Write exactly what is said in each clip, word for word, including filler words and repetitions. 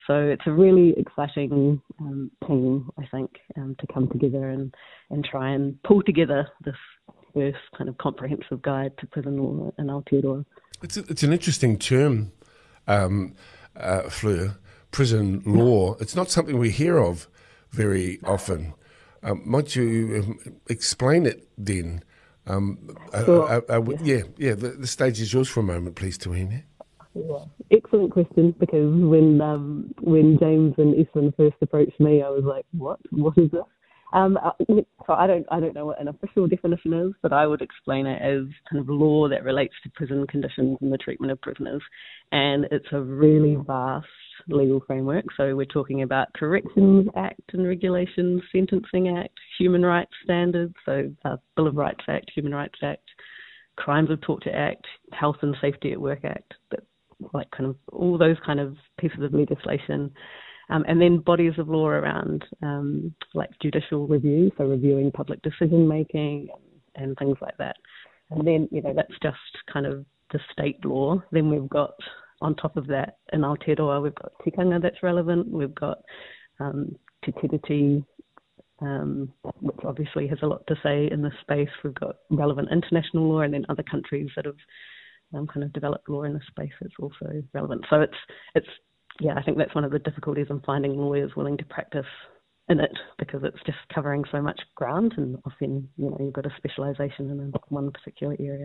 So it's a really exciting um, team, I think, um, to come together and, and try and pull together this first kind of comprehensive guide to prison law in Aotearoa. It's, a, it's an interesting term, um, uh, Fleur, prison law. It's not something we hear of very often. Um, might you um, explain it then? Um, sure. uh, uh, uh, yeah, yeah, yeah the, the stage is yours for a moment, please, Tuhine. Yeah, excellent question. Because when um, when James and Eastman first approached me, I was like, "What? What is this?" Um, so I don't I don't know what an official definition is, but I would explain it as kind of law that relates to prison conditions and the treatment of prisoners, and it's a really vast legal framework. So we're talking about Corrections Act and Regulations, Sentencing Act, Human Rights Standards, so uh, Bill of Rights Act, Human Rights Act, Crimes of Torture Act, Health and Safety at Work Act. But like kind of all those kind of pieces of legislation, um, and then bodies of law around um, like judicial review, so reviewing public decision making and, and things like that. And then, you know, that's just kind of the state law. Then we've got, on top of that, in Aotearoa, we've got tikanga that's relevant. We've got um, te tiriti, um, which obviously has a lot to say in this space. We've got relevant international law, and then other countries that have Um, kind of developed law in this space is also relevant. So it's, it's yeah, I think that's one of the difficulties in finding lawyers willing to practice in it, because it's just covering so much ground, and often, you know, you've got a specialisation in one particular area.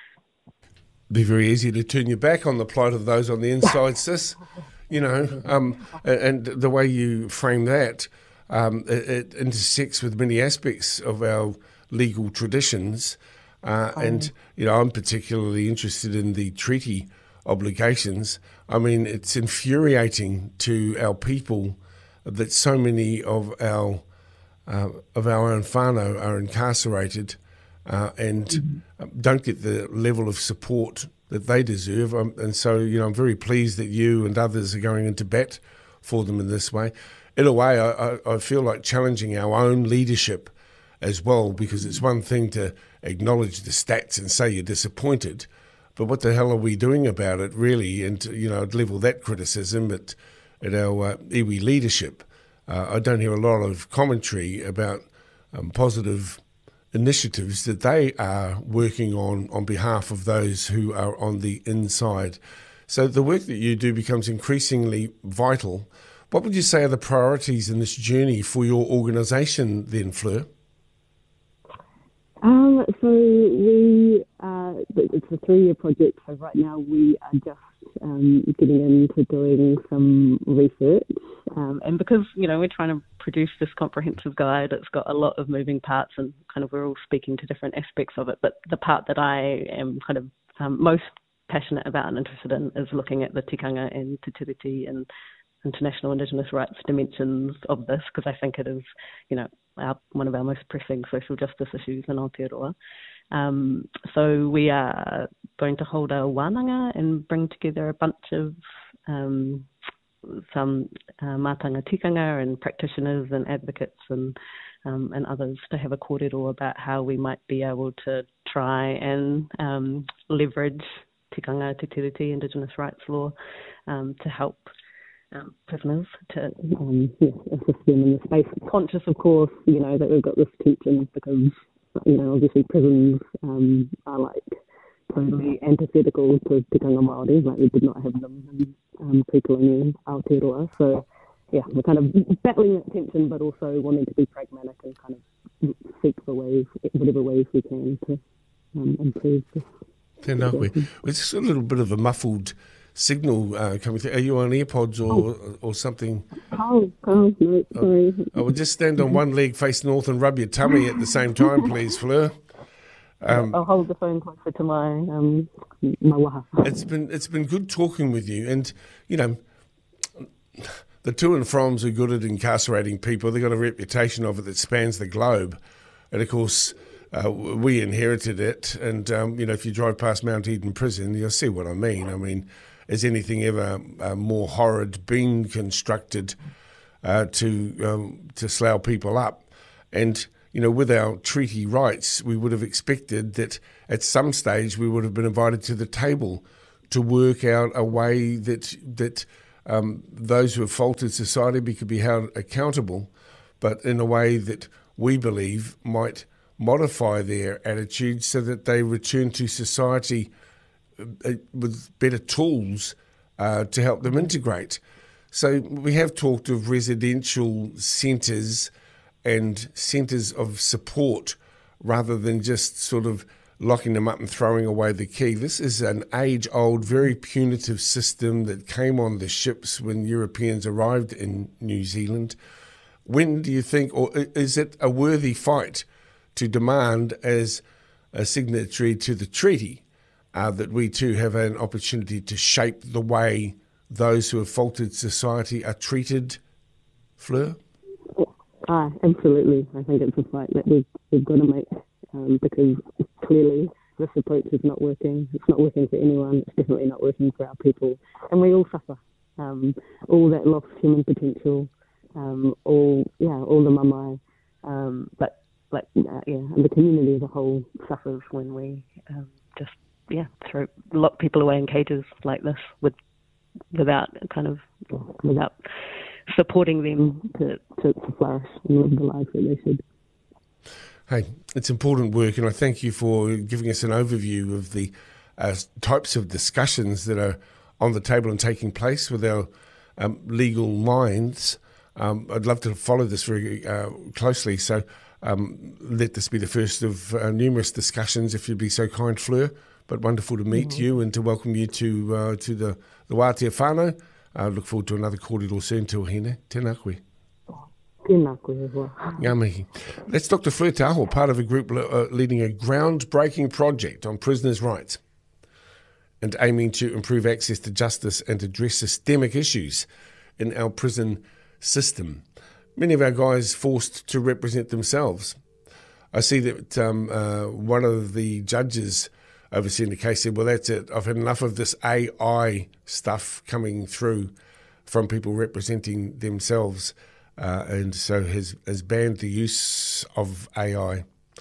Be very easy to turn your back on the plight of those on the inside, sis. You know, um, and the way you frame that, um, it, it intersects with many aspects of our legal traditions. Uh, and, you know, I'm particularly interested in the treaty obligations. I mean, it's infuriating to our people that so many of our uh, of our own whānau are incarcerated uh, and mm-hmm. don't get the level of support that they deserve. Um, and so, you know, I'm very pleased that you and others are going into bat for them in this way. In a way, I, I, I feel like challenging our own leadership as well, because it's one thing to acknowledge the stats and say you're disappointed, but what the hell are we doing about it, really? And, you know, I'd level that criticism at, at our uh, iwi leadership. Uh, I don't hear a lot of commentary about um, positive initiatives that they are working on on behalf of those who are on the inside. So the work that you do becomes increasingly vital. What would you say are the priorities in this journey for your organisation then, Fleur? Um, so we, uh, it's a three-year project, so right now we are just um, getting into doing some research. Um, and because, you know, we're trying to produce this comprehensive guide, it's got a lot of moving parts, and kind of we're all speaking to different aspects of it. But the part that I am kind of um, most passionate about and interested in is looking at the tikanga and te tiriti and international Indigenous rights dimensions of this, because I think it is, you know, our, one of our most pressing social justice issues in Aotearoa. Um, so we are going to hold a wānanga and bring together a bunch of um, some uh, mātanga tikanga and practitioners and advocates and um, and others to have a kōrero about how we might be able to try and um, leverage tikanga, te tiriti, Indigenous rights law um, to help Um, prisoners to um, yeah, assist them in the space. Conscious, of course, you know, that we've got this tension because, you know, obviously prisons um, are like totally antithetical to tikanga Māori. Like we did not have them in um, pre-colonial Aotearoa. So, yeah, we're kind of battling that tension, but also wanting to be pragmatic and kind of seek for ways, whatever ways we can to um, improve this. Tēnā koe. It's just a little bit of a muffled signal uh, coming through. Are you on AirPods or oh. or something? Oh, oh no, sorry. I would just stand on one leg, face north, and rub your tummy at the same time, please, Fleur. Um, I'll hold the phone closer to my um my waha. It's been it's been good talking with you, and you know, the to and froms are good at incarcerating people. They've got a reputation of it that spans the globe, and of course. Uh, we inherited it, and um, you know, if you drive past Mount Eden Prison, you'll see what I mean. I mean, has anything ever uh, more horrid been constructed uh, to um, to slough people up? And you know, with our treaty rights, we would have expected that at some stage we would have been invited to the table to work out a way that that um, those who have faltered society could be held accountable, but in a way that we believe might modify their attitudes so that they return to society uh, with better tools uh, to help them integrate. So we have talked of residential centres and centres of support rather than just sort of locking them up and throwing away the key. This is an age-old, very punitive system that came on the ships when Europeans arrived in New Zealand. When do you think, or is it a worthy fight to demand as a signatory to the treaty uh, that we too have an opportunity to shape the way those who have faltered society are treated, Fleur? Ah, absolutely. I think it's a fight that we've, we've got to make um, because clearly this approach is not working. It's not working for anyone. It's definitely not working for our people. And we all suffer. Um, all that lost human potential, um, all, yeah, all the mamai. Um, but, like, uh, yeah, and the community as a whole suffers when we um, just, yeah, throw, lock people away in cages like this with without kind of, without supporting them to, to, to flourish and live the lives that they should. Hey, it's important work, and I thank you for giving us an overview of the uh, types of discussions that are on the table and taking place with our um, legal minds. Um, I'd love to follow this very uh, closely, so um, let this be the first of uh, numerous discussions, if you'd be so kind, Fleur. But wonderful to meet mm-hmm. you and to welcome you to uh, to the, the Wātea whānau. I uh, look forward to another kōrero soon. Te wahine. Tēnā koe. Tēnā koe as well. Ngā mihi. That's Doctor Fleur Taho, part of a group uh, leading a groundbreaking project on prisoners' rights and aiming to improve access to justice and address systemic issues in our prison system. Many of our guys forced to represent themselves. I see that um, uh, one of the judges overseeing the case said, well, that's it. I've had enough of this A I stuff coming through from people representing themselves, uh, and so has, has banned the use of A I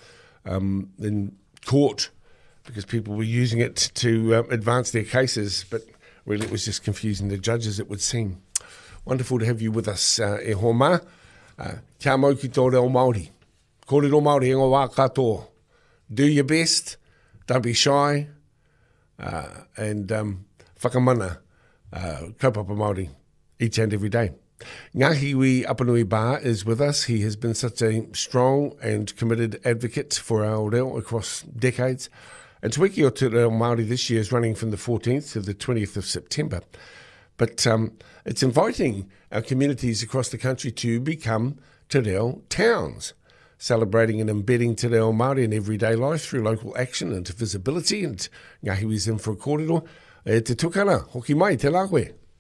um, in court because people were using it to um, advance their cases, but really it was just confusing the judges, it would seem. Wonderful to have you with us, uh, e homa. Uh, kia mau ki tō reo Māori. Kōrero Māori ingo wā katoa. Do your best. Don't be shy, uh, and um, whakamana, uh, kaupapa Māori, each and every day. Ngāhi Wī Apanui Bā is with us. He has been such a strong and committed advocate for our reo across decades. And Te Wiki o Te Reo Māori this year is running from the fourteenth to the twentieth of September. But um, it's inviting our communities across the country to become Te Reo towns, celebrating and embedding Te Reo Māori in everyday life through local action and visibility. And Ngāhi Wī's in for a kōrero. E te tukana, hoki mai, te lā koe.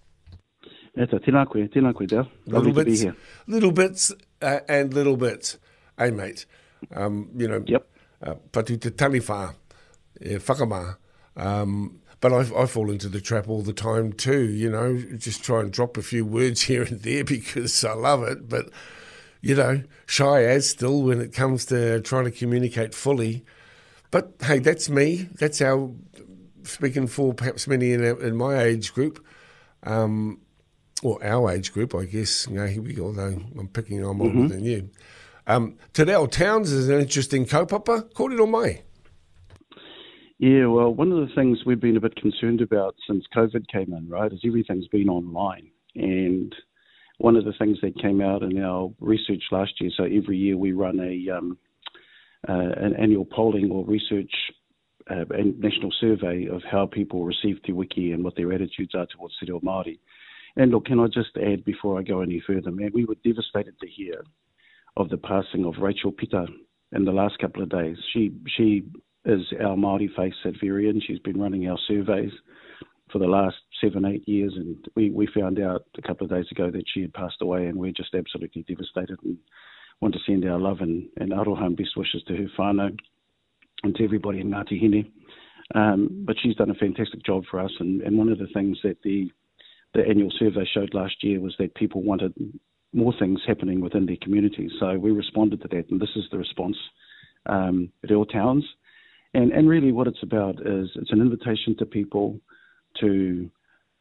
E te tēnā koe, tēnā koe, Dale. Lovely to be here. Little bits uh, and little bits. Hey, mate. Um, you know, yep. uh, patu te taniwha, e whakamā. Um, but I, I fall into the trap all the time too, you know, just try and drop a few words here and there because I love it, but you know, shy as still when it comes to trying to communicate fully. But hey, that's me. That's our, speaking for perhaps many in, our, in my age group, um, or our age group, I guess. You know, here we go, although I'm picking on older mm-hmm. than you. Um, Te Reo Towns is an interesting kaupapa. Kōrero mai. Yeah, well, one of the things we've been a bit concerned about since COVID came in, right, is everything's been online. And one of the things that came out in our research last year, so every year we run a um, uh, an annual polling or research uh, and national survey of how people receive Te Wiki and what their attitudes are towards Te Reo Māori. And look, can I just add before I go any further, man, we were devastated to hear of the passing of Rachel Pita in the last couple of days. She she is our Māori face at Varian. She's been running our surveys for the last seven, eight years, and we, we found out a couple of days ago that she had passed away, and we're just absolutely devastated and want to send our love and, and aroha and best wishes to her whānau and to everybody in Ngāti Hine. Um, but she's done a fantastic job for us, and, and one of the things that the, the annual survey showed last year was that people wanted more things happening within their communities. So we responded to that, and this is the response um, at all towns. And, and really what it's about is it's an invitation to people to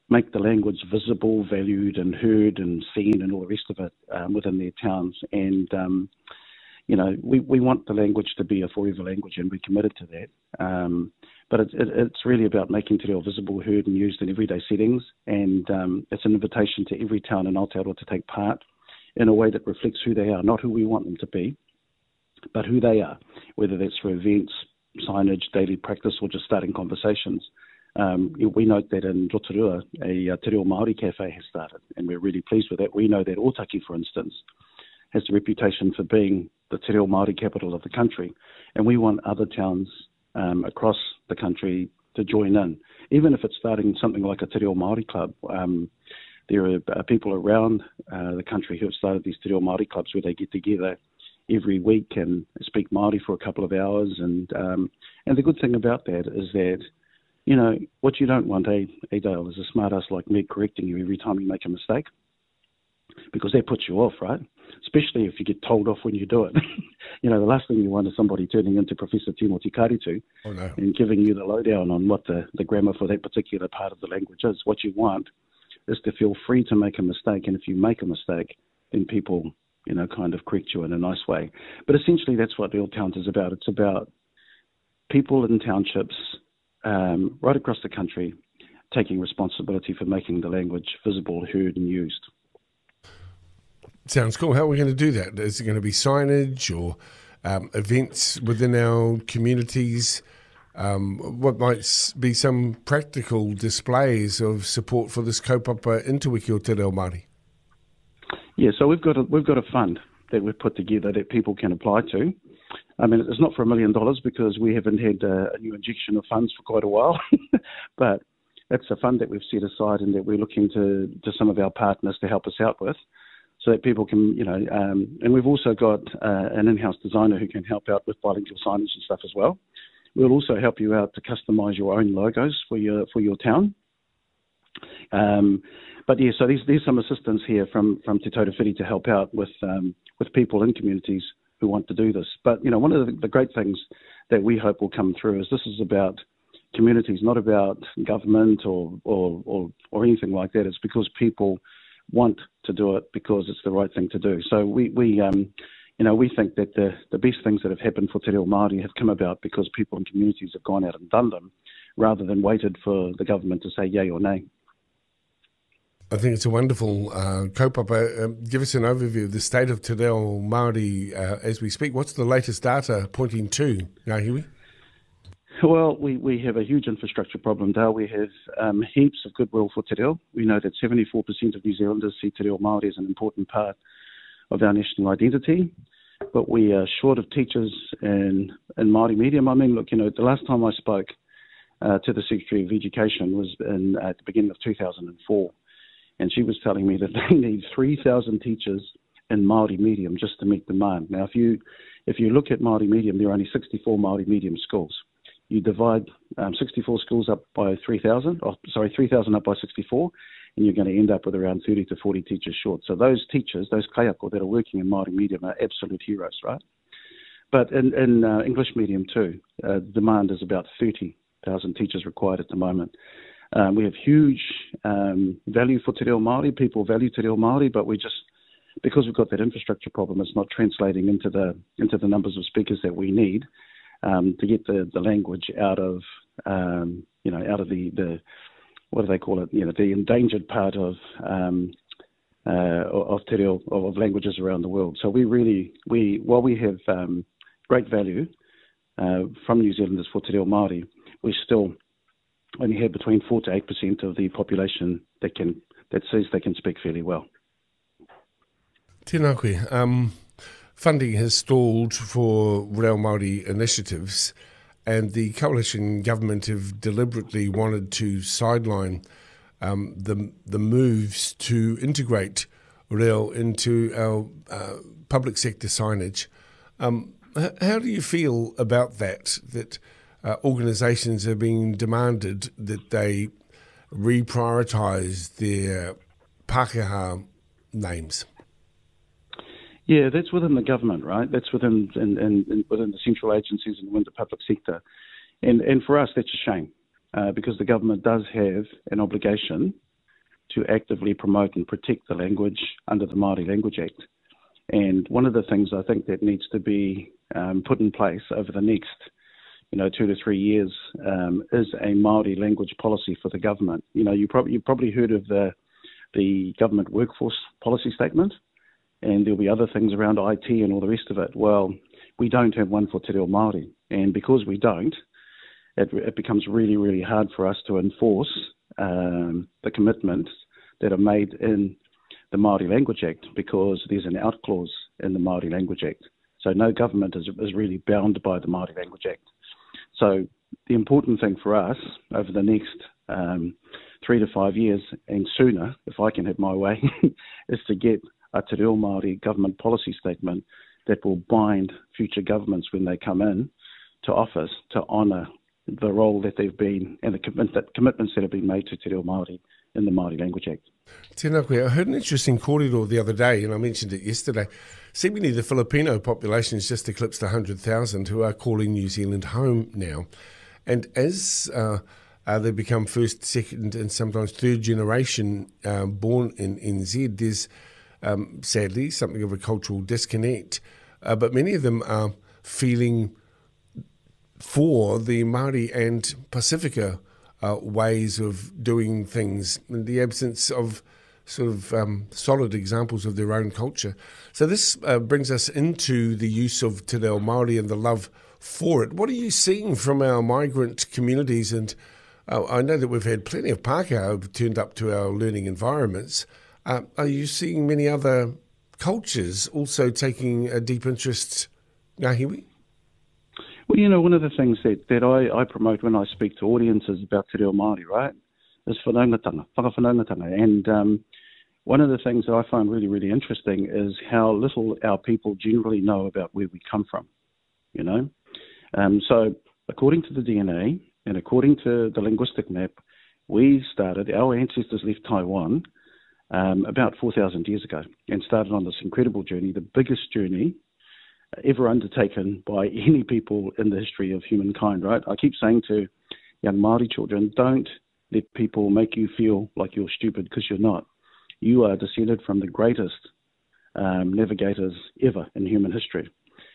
make the language visible, valued, and heard, and seen, and all the rest of it um, within their towns. And um, you know, we, we want the language to be a forever language, and we're committed to that. Um, but it, it, it's really about making te reo visible, heard, and used in everyday settings. And um, it's an invitation to every town in Aotearoa to take part in a way that reflects who they are, not who we want them to be, but who they are, whether that's through events, signage, daily practice, or just starting conversations. Um, we note that in Rotorua, a, a Te Reo Māori cafe has started, and we're really pleased with that. We know that Otaki, for instance, has the reputation for being the Te Reo Māori capital of the country, and we want other towns um, across the country to join in, even if it's starting something like a Te Reo Māori club. Um, there are uh, people around uh, the country who have started these Te Reo Māori clubs where they get together every week and speak Māori for a couple of hours. And um, and the good thing about that is that, you know, what you don't want, eh, eh Dale, is a smart ass like me correcting you every time you make a mistake, because that puts you off, right? Especially if you get told off when you do it. You know, the last thing you want is somebody turning into Professor Timothy Karitu oh, no. and giving you the lowdown on what the, the grammar for that particular part of the language is. What you want is to feel free to make a mistake, and if you make a mistake, then people, you know, kind of correct you in a nice way. But essentially that's what Real Towns is about. It's about people in townships um, right across the country taking responsibility for making the language visible, heard, and used. Sounds cool. How are we going to do that? Is it going to be signage or um, events within our communities? Um, what might be some practical displays of support for this kaupapa Intuiki o Te Reo Māori? Yeah, so we've got a, we've got a fund that we've put together that people can apply to. I mean, it's not for a million dollars because we haven't had a, a new injection of funds for quite a while, but it's a fund that we've set aside and that we're looking to, to some of our partners to help us out with, so that people can, you know, um, and we've also got uh, an in-house designer who can help out with bilingual signage and stuff as well. We'll also help you out to customise your own logos for your for your town. Um, but yeah, so there's, there's some assistance here from from Te Tautawhiti to help out with um, with people in communities who want to do this. But you know, one of the, the great things that we hope will come through is this is about communities, not about government or or or, or anything like that. It's because people want to do it because it's the right thing to do. So we we um, you know we think that the the best things that have happened for Te Reo Māori have come about because people in communities have gone out and done them, rather than waited for the government to say yay or nay. I think it's a wonderful uh, kaupapa. Um, give us an overview of the state of Te Reo Māori uh, as we speak. What's the latest data pointing to, Ngahiwi? Well, we, we have a huge infrastructure problem, Dale. We have um, heaps of goodwill for Te Reo. We know that seventy-four percent of New Zealanders see Te Reo Māori as an important part of our national identity, but we are short of teachers in, in Māori medium. I mean, look, you know, the last time I spoke uh, to the Secretary of Education was in, at the beginning of two thousand four, and she was telling me that they need three thousand teachers in Māori medium just to meet demand. Now, if you if you look at Māori medium, there are only sixty-four Māori medium schools. You divide um, sixty-four schools up by three thousand, or sorry, three thousand up by sixty-four, and you're going to end up with around thirty to forty teachers short. So those teachers, those kaiako that are working in Māori medium are absolute heroes, right? But in, in uh, English medium too, uh, demand is about thirty thousand teachers required at the moment. Um, we have huge um, value for Te Reo Māori. People value Te Reo Māori, but we just, because we've got that infrastructure problem, it's not translating into the into the numbers of speakers that we need. Um, to get the, the language out of, um, you know, out of the, the, what do they call it, you know, the endangered part of um, uh, of Te Reo, of languages around the world. So we really, we while we have um, great value uh, from New Zealanders for Te Reo Māori, we still only have between four to eight percent of the population that can that says they can speak fairly well. Tēnā koe. Um Funding has stalled for Reo Māori initiatives, and the coalition government have deliberately wanted to sideline um, the the moves to integrate Reo into our uh, public sector signage. Um, how do you feel about that, that uh, organisations are being demanded that they reprioritise their Pākehā names? Yeah, that's within the government, right? That's within in, in, in, within the central agencies and within the public sector. And and for us, that's a shame uh, because the government does have an obligation to actively promote and protect the language under the Māori Language Act. And one of the things I think that needs to be um, put in place over the next, you know, two to three years um, is a Māori language policy for the government. You know, you probably you've probably heard of the the government workforce policy statement, and there'll be other things around I T and all the rest of it. Well, we don't have one for Te Reo Māori, and because we don't, it, it becomes really, really hard for us to enforce um, the commitments that are made in the Māori Language Act, because there's an out clause in the Māori Language Act. So no government is, is really bound by the Māori Language Act. So the important thing for us over the next um, three to five years, and sooner, if I can have my way, is to get a Te Reo Māori government policy statement that will bind future governments when they come in to office to honour the role that they've been and the commit- that commitments that have been made to Te Reo Māori in the Māori Language Act. Tēnā koe. I heard an interesting kōrero the other day, and I mentioned it yesterday. Seemingly the Filipino population has just eclipsed one hundred thousand who are calling New Zealand home now. And as uh, uh, they become first, second, and sometimes third generation uh, born in N Z, there's um, sadly something of a cultural disconnect. Uh, but many of them are feeling for the Māori and Pacifica uh, ways of doing things in the absence of sort of um, solid examples of their own culture. So this uh, brings us into the use of Te Reo Māori and the love for it. What are you seeing from our migrant communities? And uh, I know that we've had plenty of Pākehā who've turned up to our learning environments. Uh, are you seeing many other cultures also taking a deep interest, Ngahiwi? Well, you know, one of the things that, that I, I promote when I speak to audiences about Te Reo Māori, right, is whanaungatanga, whakawhanaungatanga. And um, one of the things that I find really, really interesting is how little our people generally know about where we come from, you know. Um, so according to the D N A and according to the linguistic map, we started, our ancestors left Taiwan um, about four thousand years ago and started on this incredible journey, the biggest journey ever undertaken by any people in the history of humankind, right? I keep saying to young Māori children, don't let people make you feel like you're stupid, because you're not. You are descended from the greatest um, navigators ever in human history.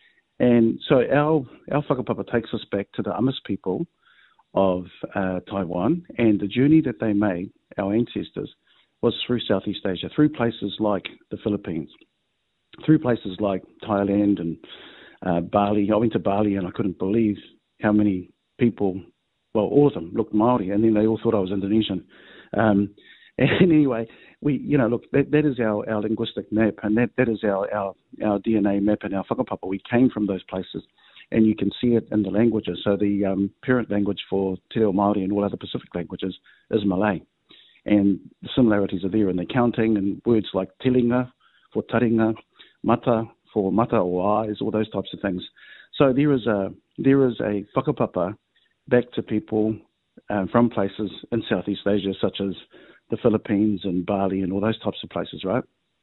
And so our, our whakapapa takes us back to the Amis people of uh, Taiwan, and the journey that they made, our ancestors, was through Southeast Asia, through places like the Philippines, through places like Thailand and uh, Bali. I went to Bali and I couldn't believe how many people, well, all of them looked Māori, and then they all thought I was Indonesian. Um, and anyway, we, you know, look, that, that is our, our linguistic map, and that, that is our, our, our D N A map and our whakapapa. We came from those places, and you can see it in the languages. So the um, parent language for Te Reo Māori and all other Pacific languages is Malay. And the similarities are there in the counting and words like telinga for taringa, mata for mata or eyes, all those types of things. So there is a there is a whakapapa back to people um, from places in Southeast Asia, such as the Philippines and Bali and all those types of places, right?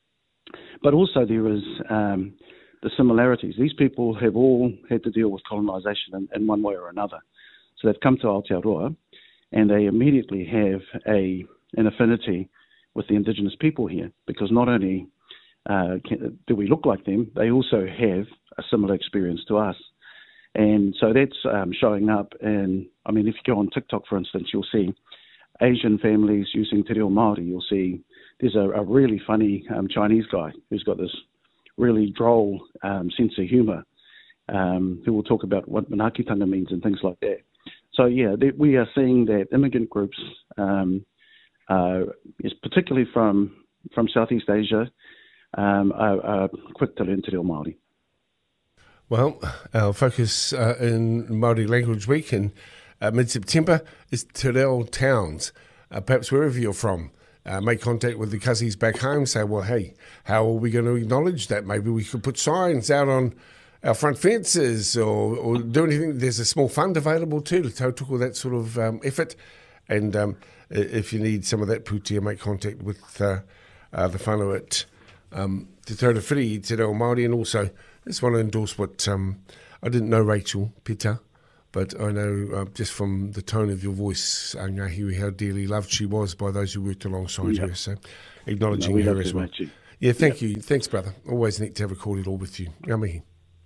But also there is um, the similarities. These people have all had to deal with colonisation in, in one way or another. So they've come to Aotearoa, and they immediately have a an affinity with the indigenous people here, because not only uh, can, do we look like them, they also have a similar experience to us. And so that's um, showing up in, I mean, if you go on TikTok, for instance, you'll see Asian families using Te Reo Māori. You'll see there's a, a really funny um, Chinese guy who's got this really droll um, sense of humour, um, who will talk about what manakitanga means and things like that. So, yeah, they, we are seeing that immigrant groups, um, uh, is particularly from, from Southeast Asia, um, are, are quick to learn Te Reo Māori. Well, our focus uh, in Māori Language Week in uh, mid-September is Te Reo towns. Uh, perhaps wherever you're from, uh, make contact with the Cuzzies back home, say, well, hey, how are we going to acknowledge that? Maybe we could put signs out on our front fences or, or do anything. There's a small fund available too to take all that sort of um, effort. And um, if you need some of that putia, make contact with uh, uh, the whānau at um, Te Tauta Whiri, Te Reo Māori, and also I just want to endorse what um, I didn't know Rachel Pita but I know uh, just from the tone of your voice, uh, Ngahiwi, how dearly loved she was by those who worked alongside Yep. her. So acknowledging No, we her love as her, well. mate. Yeah, thank Yep. you. Thanks, brother. Always neat to have a cordial with you. Ngā mihi.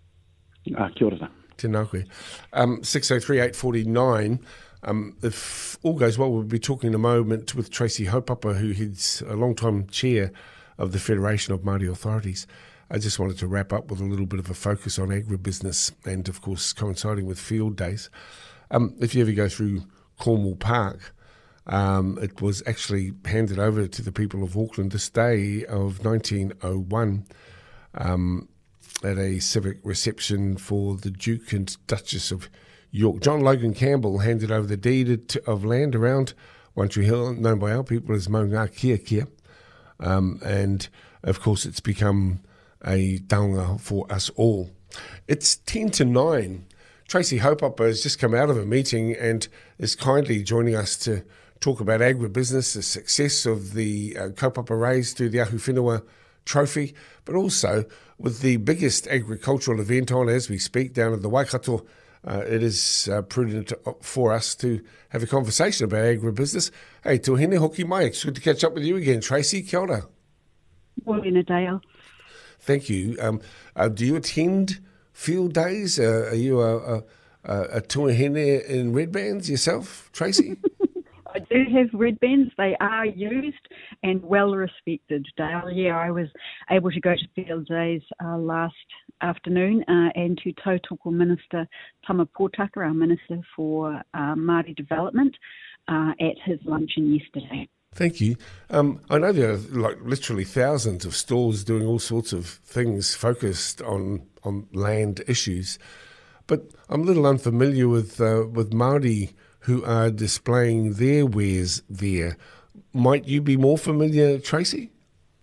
Ah, kia ora. Tēnā koe. Um, six oh three, eight four nine. Um, if all goes well, we'll be talking in a moment with Tracy Haupapa, who heads a long-time chair of the Federation of Māori Authorities. I just wanted to wrap up with a little bit of a focus on agribusiness and, of course, coinciding with field days. Um, if you ever go through Cornwall Park, um, it was actually handed over to the people of Auckland this day of nineteen oh one. Um, at a civic reception for the Duke and Duchess of York. John Logan Campbell handed over the deed of land around One Tree Hill, known by our people as Maunga Kia Kia. Um, and, of course, it's become a taonga for us all. It's ten to nine. Tracy Haupapa has just come out of a meeting and is kindly joining us to talk about agribusiness, the success of the uh, kaupapa raised through the Ahu Whenua Trophy, but also with the biggest agricultural event on as we speak down at the Waikato. Uh, it is uh, prudent for us to have a conversation about agribusiness. Hey, tuhine hoki mai. It's good to catch up with you again, Tracy. Kia ora. Morena, Dale. Thank you. Um, uh, do you attend field days? Uh, are you a, a, a, a tuahine in red bands yourself, Tracy? I do have red bands. They are used and well respected, Dale. Yeah, I was able to go to field days uh, last afternoon uh, and to Tautoko Minister Tama Pōtaka, our Minister for uh, Māori Development, uh, at his luncheon yesterday. Thank you. Um, I know there are like literally thousands of stalls doing all sorts of things focused on, on land issues, but I'm a little unfamiliar with uh, with Māori who are displaying their wares there. Might you be more familiar, Tracy?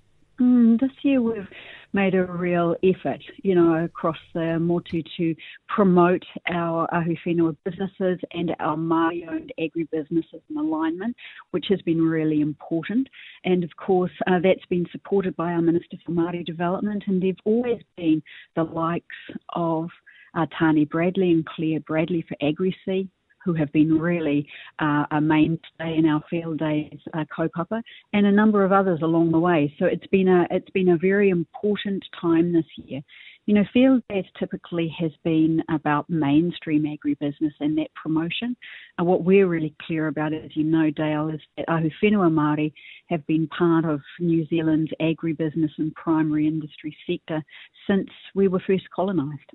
Mm, this year we've made a real effort, you know, across the Motu to promote our Ahu Whenua businesses and our Māori-owned agribusinesses in alignment, which has been really important. And of course, uh, that's been supported by our Minister for Māori Development, and they've always been the likes of uh, Tani Bradley and Claire Bradley for AgriSea, who have been really uh, a mainstay in our field days uh, kaupapa, and a number of others along the way. So it's been a it's been a very important time this year. You know, field days typically has been about mainstream agribusiness and that promotion. And what we're really clear about, as you know, Dale, is that Ahu Whenua Māori have been part of New Zealand's agribusiness and primary industry sector since we were first colonised.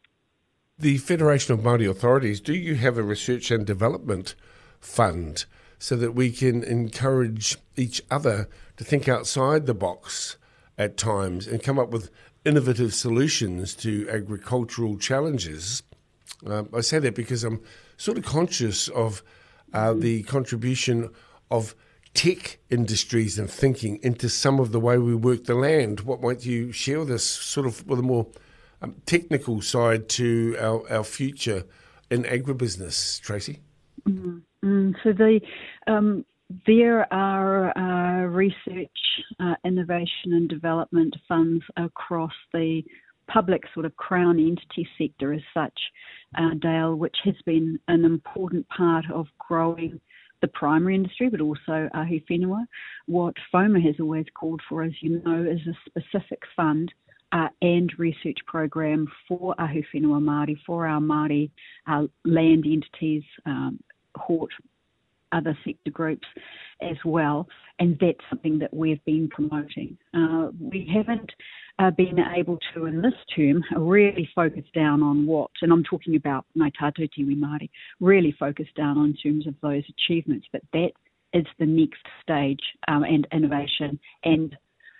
The Federation of Māori Authorities, do you have a research and development fund so that we can encourage each other to think outside the box at times and come up with innovative solutions to agricultural challenges? Um, I say that because I'm sort of conscious of uh, the contribution of tech industries and thinking into some of the way we work the land. What might you share with us sort of with a more Um, technical side to our, our future in agribusiness, Tracy? Mm, mm, so the um, there are uh, research, uh, innovation and development funds across the public sort of crown entity sector as such, uh, Dale, which has been an important part of growing the primary industry, but also Ahu Whenua. What FOMA has always called for, as you know, is a specific fund Uh, and research program for Ahu Whenua Māori, for our Māori uh, land entities, um, Hort, other sector groups as well, and that's something that we've been promoting. Uh, we haven't uh, been able to, in this term, really focus down on what, and I'm talking about Ngāi Tātou Tiwi Māori, really focus down on terms of those achievements, but that is the next stage um, and innovation and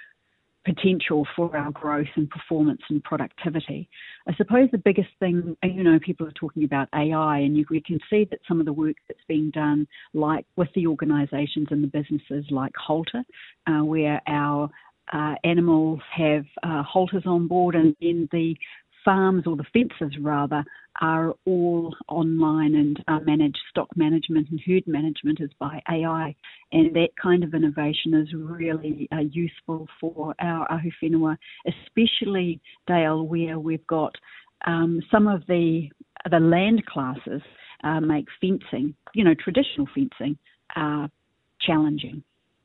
potential for our growth and performance and productivity. I suppose the biggest thing, you know, people are talking about A I, and you, we can see that some of the work that's being done, like with the organisations and the businesses like Halter, uh, where our uh, animals have uh, halters on board, and then the farms, or the fences rather, are all online, and uh, managed stock management and herd management is by A I. And that kind of innovation is really uh, useful for our Ahu Whenua, especially, Dale, where we've got um, some of the the land classes uh, make fencing, you know, traditional fencing, uh, challenging.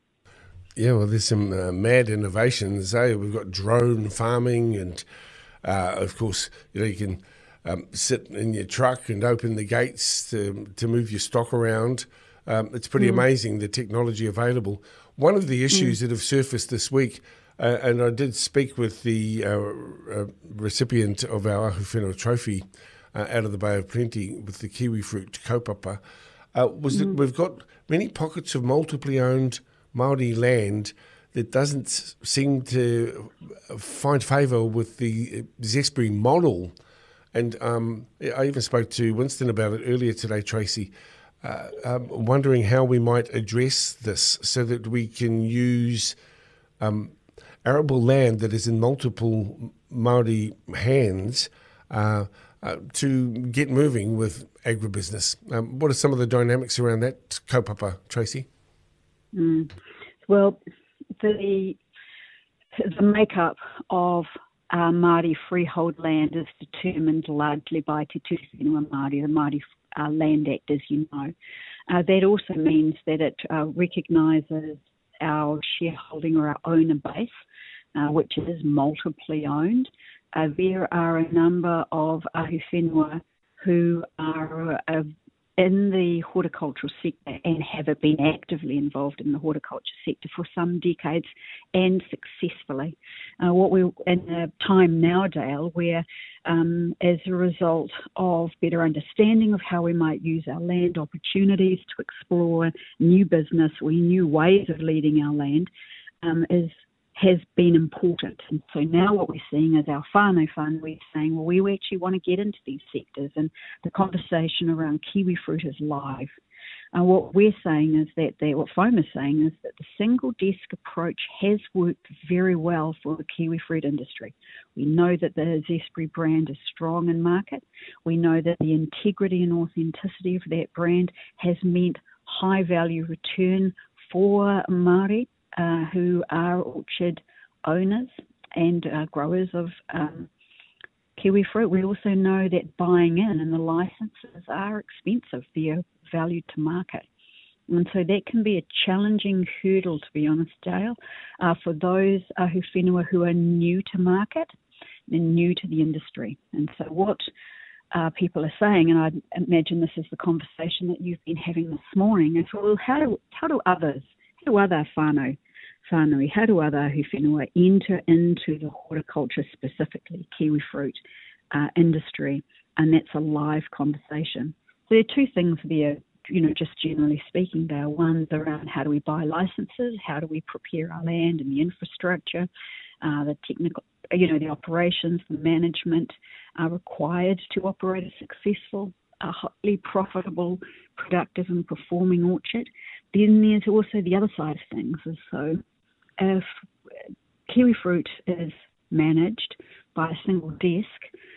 Yeah, well, there's some uh, mad innovations. Eh? We've got drone farming, and uh, of course, you know, you can um, sit in your truck and open the gates to to move your stock around. Um, it's pretty mm. amazing, the technology available. One of the issues mm. that have surfaced this week, uh, and I did speak with the uh, uh, recipient of our Ahu Whenua Trophy uh, out of the Bay of Plenty with the kiwi fruit kaupapa, uh, was mm. that we've got many pockets of multiply owned Māori land that doesn't seem to find favour with the Zespri model. And um, I even spoke to Winston about it earlier today, Tracy, uh, um, wondering how we might address this so that we can use um, arable land that is in multiple Māori hands uh, uh, to get moving with agribusiness. Um, what are some of the dynamics around that kaupapa, Tracy? Mm. Well, the the makeup of uh, Māori freehold land is determined largely by Te Ture Whenua Māori, the Māori uh, Land Act, as you know. Uh, that also means that it uh, recognises our shareholding or our owner base, uh, which is multiply owned. Uh, there are a number of Ahu Whenua who are uh, in the horticultural sector and have been actively involved in the horticulture sector for some decades and successfully. Uh, what we in a time now, Dale, where um, as a result of better understanding of how we might use our land, opportunities to explore new business or new ways of leading our land um, is has been important. And so now what we're seeing is our whānau fund, we're saying, well, we actually want to get into these sectors, and the conversation around kiwi fruit is live. Uh, what we're saying is that, the, what FOAM is saying is that the single desk approach has worked very well for the kiwi fruit industry. We know that the Zespri brand is strong in market. We know that the integrity and authenticity of that brand has meant high value return for Māori, Uh, who are orchard owners and uh, growers of um, kiwi fruit. We also know that buying in and the licenses are expensive. They're valued to market. And so that can be a challenging hurdle, to be honest, Dale, uh, for those Ahu Whenua who are new to market and new to the industry. And so what uh, people are saying, and I imagine this is the conversation that you've been having this morning, is, well, how do, how do others How do other whānau, whānui, how do other Ahu Whenua enter into the horticulture, specifically kiwi fruit uh, industry? And that's a live conversation. So there are two things there, you know, just generally speaking, Dale. One's around how do we buy licenses, how do we prepare our land and the infrastructure, uh, the technical, you know, the operations, the management are required to operate a successful, a highly profitable, productive and performing orchard. Then there's also the other side of things. So if kiwi fruit is managed by a single desk,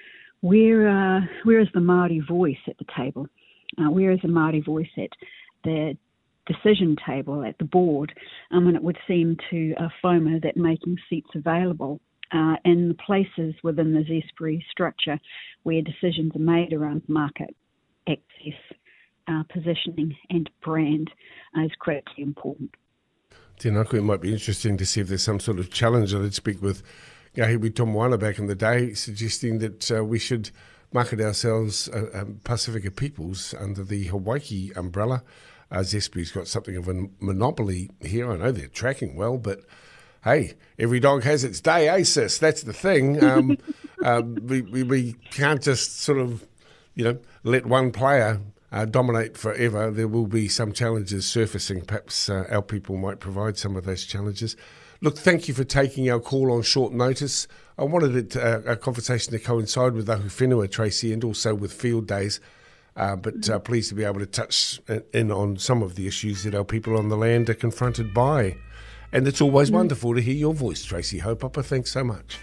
where, uh, where is the Māori voice at the table? Uh, where is the Māori voice at the decision table, at the board? Um, and it would seem to uh, FOMA that making seats available uh, in the places within the Zespri structure where decisions are made around market access, Uh, positioning and brand uh, is critically important. Tēnā, it might be interesting to see if there's some sort of challenge. I did speak with Gahiwi Tomoana back in the day, suggesting that uh, we should market ourselves uh, um, Pacifica Peoples under the Hawaii umbrella. Uh, Zespri's got something of a monopoly here. I know they're tracking well, but hey, every dog has its day, eh, sis? That's the thing. Um, uh, we, we, we can't just sort of, you know, let one player Uh, dominate forever. There will be some challenges surfacing. Perhaps uh, our people might provide some of those challenges. Look, thank you for taking our call on short notice. I wanted it, uh, a conversation to coincide with Ahu Whenua, Tracy, and also with field days, uh, but uh, pleased to be able to touch in on some of the issues that our people on the land are confronted by. And it's always mm. wonderful to hear your voice, Tracy Haupapa. Thanks so much.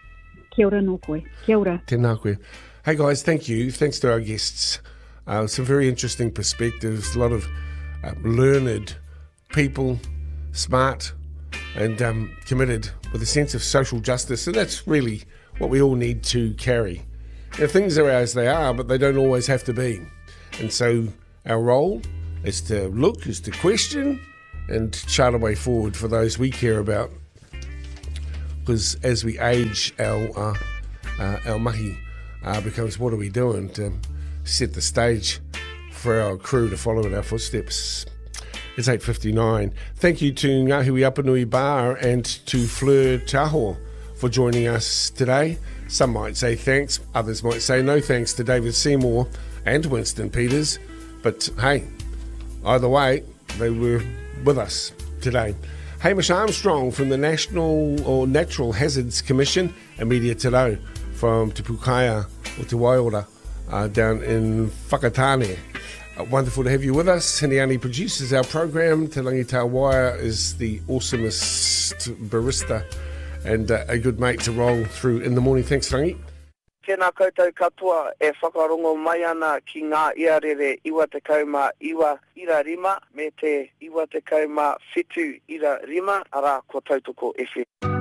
Kia ora no koe. Kia ora. Tēnā koe. Hey guys, thank you. Thanks to our guests. Uh, some very interesting perspectives, a lot of uh, learned people, smart and um, committed with a sense of social justice. And that's really what we all need to carry You know, things are as they are, but they don't always have to be. And so our role is to look, is to question, and chart a way forward for those we care about. Because as we age, our uh, uh, our mahi uh, becomes what are we doing to set the stage for our crew to follow in our footsteps. It's eight fifty-nine. Thank you to Ngahui Apanui Bar and to Fleur Taho for joining us today. Some might say thanks, others might say no thanks to David Seymour and Winston Peters. But hey, either way, they were with us today. Hamish Armstrong from the National or Natural Hazards Commission and Media Te Rau from Te Pukaya or Te Waiora uh, down in Whakatane. Uh, wonderful to have you with us. Hiniani produces our program. Te Rangi Tāwaia is the awesomest barista and uh, a good mate to roll through in the morning. Thanks, Rangi. Tēnā koutou katoa e whakarongo mai ana ki ngā iarere iwa te kauma iwa ira rima me te iwa te kauma whitu ira rima ara ko tautoko F M.